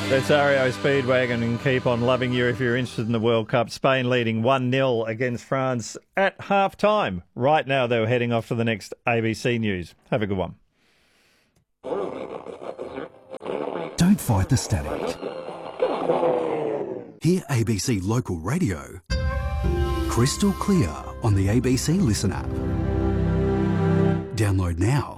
That's RAO Speedwagon and keep on loving you if you're interested in the World Cup. Spain leading 1-0 against France at half-time. Right now, they're heading off to the next ABC News. Have a good one. Don't fight the static. Hear ABC Local Radio crystal clear on the ABC Listen app. Download now.